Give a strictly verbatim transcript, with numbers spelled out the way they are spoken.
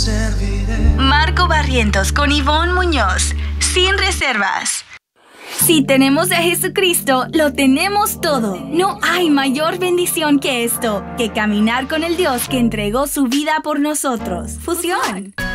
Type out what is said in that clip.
Marco Barrientos con Ivonne Muñoz, sin reservas. Si tenemos a Jesucristo, lo tenemos todo. No hay mayor bendición que esto, que caminar con el Dios que entregó su vida por nosotros. Fusión.